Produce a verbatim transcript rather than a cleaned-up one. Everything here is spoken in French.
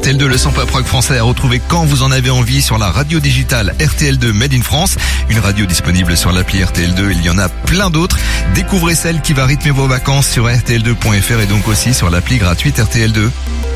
T L deux, le sample rock français à retrouver quand vous en avez envie sur la radio digitale R T L deux Made in France. Une radio disponible sur l'appli R T L deux, il y en a plein d'autres. Découvrez celle qui va rythmer vos vacances sur R T L deux point F R et donc aussi sur l'appli gratuite R T L deux.